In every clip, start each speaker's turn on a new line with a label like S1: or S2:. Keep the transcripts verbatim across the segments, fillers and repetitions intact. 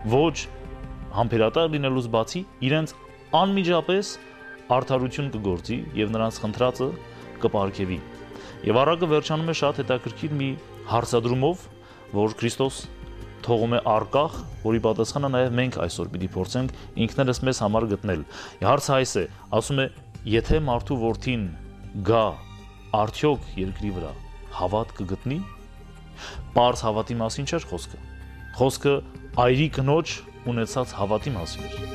S1: ոչ համբերատար լինելուց բացի իրենց անմիջապես արդարություն կգործի եւ նրանց խնդրածը կպարգևի։ Եվ առակը վերջանում է շատ հետաքրքիր մի հարցադրումով, որ Քրիստոս թողում է արկախ, որի պատասխանը նաեւ մենք այսօր պիտի փորձենք ինքներս մեզ համար գտնել։ Հարցը այս է, ասում է, եթե մարդու որդին գա արդյոք երկրի վրա հավատ կգտնի։ Պարզ հավատի մասին չէր խոսքը։ Խոսքը այրի կնոջ ունեցած հավատի մասին էր։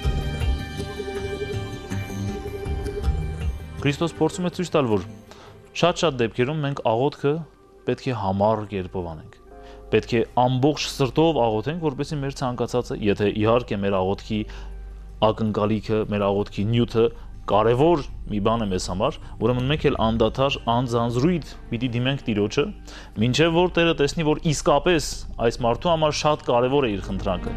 S1: Քրիստոս փորձում է ցույց տալ, որ շատ-շատ դեպքերում մենք աղոթքը պետք է համառ կերպով անենք։ Պետք է ամբողջ սրտով աղոթենք, որպեսզի մեր ցանկացածը, եթե իհարկե մեր աղոթքի ակնկալիքը, մեր աղոթքի նյութը կարևոր մի բան է մեզ համար, ուրեմն մենք էլ անդադար անձանձրույթ պիտի դիմենք Տիրոջը, մինչև որ Տերը տեսնի, որ իսկապես այս մարդու համար շատ կարևոր է իր խնդրանքը։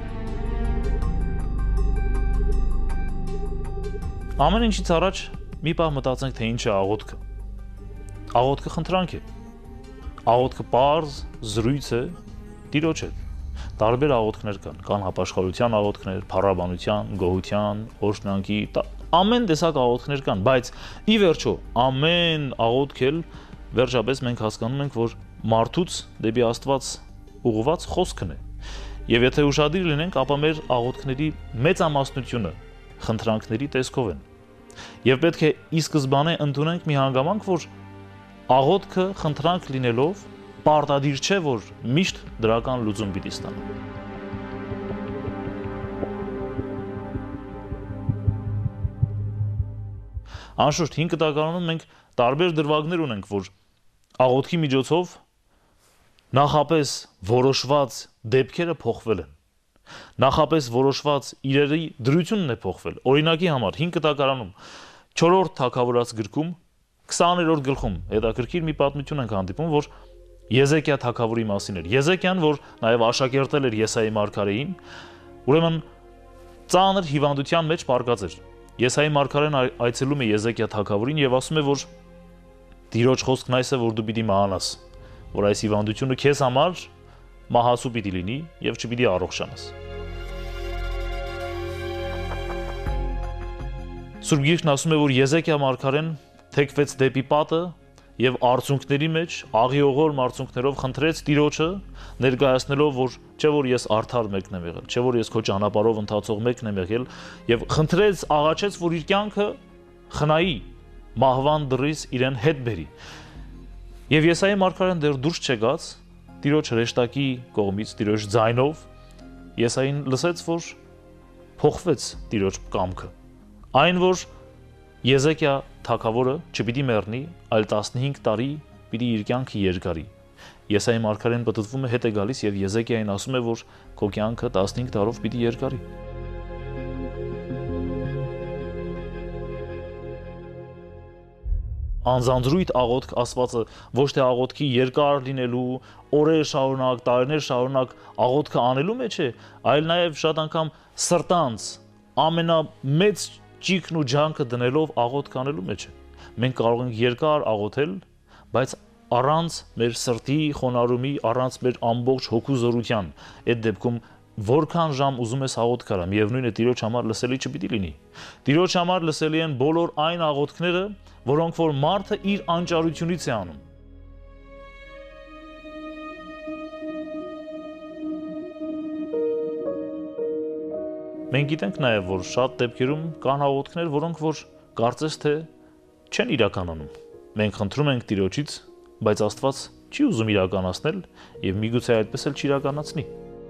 S1: Ամեն ինչից առաջ մի պահ մտածենք, թե ինչ է աղոթքը։ Աղոթքը խնդրանք է։ Աղոթքը պարզ զրույց է Տիրոջ հետ։ Տարբեր աղոթքներ կան, կան հապաշխարության աղոթքներ, փառաբանության, գոհության, օրհնանքի, ամեն տեսակ աղոթքներ կան, բայց ի վերջո ամեն աղոթք էլ վերջապես մենք հասկանում ենք, որ մարդուց դեպի Աստված ուղղված խոսքն է։ Եվ եթե ուշադիր լինենք, ապա մեր աղոթքների մեծամասնությունը խնդրանքների տեսքով են։ Եվ պետք է ի սկզբանե ընդունենք մի հանգամանք, որ աղոթքը խնդրանք լինելով պարտադիր չէ, որ միշտ դրական լուծում պիտի ստանա։ Անշուշտ հին կտակարանում մենք տարբեր դրվագներ ունենք, որ աղոթքի միջոցով նախապես որոշված դեպքերը փոխվել են։ Նախապես որոշված իրերի դրությունն է փոխվել։ Օրինակի համար հին կտակարանում չորրորդ թագավորաց գրքում քսաներորդ գլխում հետաքրքիր մի պատմություն ենք հանդիպում, որ Եզեկիա թագավորի մասին էր։ Եզեկիան, որ նաև աշակերտել էր Եսայի մարգարեին, ուրեմն ծանր հիվանդության մեջ պառկած էր։ Եսայի մարգարեն այցելում է Եզեկիա թագավորին եւ ասում է, որ Տիրոջ խոսքն այս է, որ դու պիտի մահանաս, որ այս հիվանդությունը քեզ համար մահասու պիտի լինի եւ չպիտի առողջանաս։ Սուրբ Գիրքն ասում է, որ Եզեկիա մարգարեն թեքվեց դեպի պատը եւ արցունքների մեջ աղիողոր արցունքներով խնդրեց Տիրոջը, ներկայացնելով, որ չէ որ ես արդար մեկն եմ եղել, չէ որ ես քո ճանապարհով ընթացող մեկն եմ եղել, եւ խնդրեց, աղաչեց, որ իր կյանքը խնայի, մահվան դռից իրեն հետ բերի։ Եվ Եսայի մարգարեն դեռ դուրս չեկած Տիրոջ հրեշտակի կողմից, Տիրոջ ձայնով Եսային լսեց, որ փոխվեց Տիրոջ կամքը։ Այն, որ Եզեկիա թագավորը չպիտի մեռնի, այլ տասնհինգ տարի պիտի իր կյանքը երկարի։ Եսայի մարգարեն պտտվում է, հետ է գալիս եւ Եզեկիային ասում է, որ քո կյանքը տասնհինգ տարով պիտի երկարի։ Անձանձրույթ աղոթք ասվածը ոչ թե աղոթքի երկար լինելու, օրեր շարունակ, տարիներ շարունակ աղոթքը անելու մեջ է, այլ նաեւ շատ անգամ սրտանց ամենամեծ ճիքն ու ջանքը դնելով աղոթք անելու մեջ է։ Մենք կարող ենք երկար աղոթել, բայց առանց մեր սրտի խոնարհումի, առանց մեր ամբողջ հոգու զորության, այդ դեպքում որքան ժամ ուզում ես աղոթք արա, միևնույն է Տիրոջ համար լսելի չպիտի լինի։ Տիրոջ համար լսելի են բոլոր այն աղոթքները, որոնք որ մարդը իր անճարությունից է անում։ Մենք գիտենք նաև, որ շատ դեպքերում կան աղոթքներ, որոնք որ կարծես թե չեն իրականանում։ Մենք խնդրում ենք Տիրոջից, բայց Աստված չի ուզում իրականացնել եւ միգուցե այդպես էլ չիրականացնի։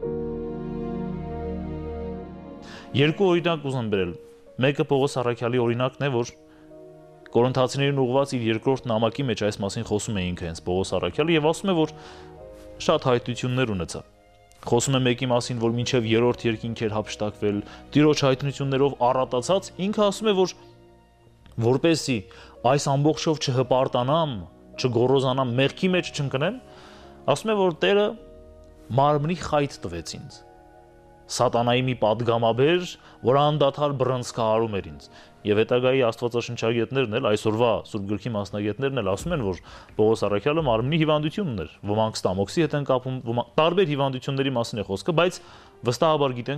S1: Երկու օրինակ ուզում բերել։ Մեկը Պողոս առաքյալի օրինակն է, որ Կորինթացիներին ուղղված իր երկրորդ նամակի մեջ այս մասին խոսում է ինքը հենց Պողոս առաքյալը եւ ասում է, որ շատ հայտնություններ ունեցա։ Խոսում է մեկի մասին, որ մինչև երրորդ երկինք էր հափշտակվել, Տիրոջ հայտնություններով առատացած, ինքը ասում է, որ որպեսզի այս ամբողջով չհպարտանամ, չգոռոզանամ, մեղքի մեջ չընկնեմ, ասում է, որ Տերը մարմնի խայտ տվեց ինձ։ Սատանայի մի պատգամաբեր, որ անդադար բռնցքահարում էր ինձ։ Եվ հետագայի աստվածաշնչագետներն էլ, այսօրվա Սուրբ Գրքի մասնագետներն էլ ասում են, որ Պողոս առաքյալը մարմնի հիվանդություն ուներ։ Ոմանք ստամոքսի հետ են կապում, տարբեր հիվանդությունների մասին է խոսքը, բայց վստահաբար գիտենք,